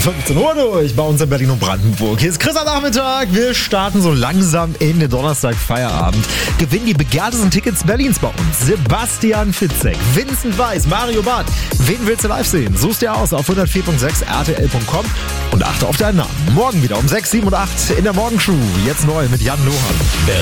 15 Uhr durch bei uns in Berlin und Brandenburg. Hier ist Chris am Nachmittag. Wir starten so langsam in den Donnerstag-Feierabend. Gewinnen die begehrtesten Tickets Berlins bei uns. Sebastian Fitzek, Vincent Weiss, Mario Barth. Wen willst du live sehen? Suchst dir aus auf 104.6 rtl.com und achte auf deinen Namen. Morgen wieder um 6, 7 und 8 in der Morgenshow. Jetzt neu mit Jan Lohan.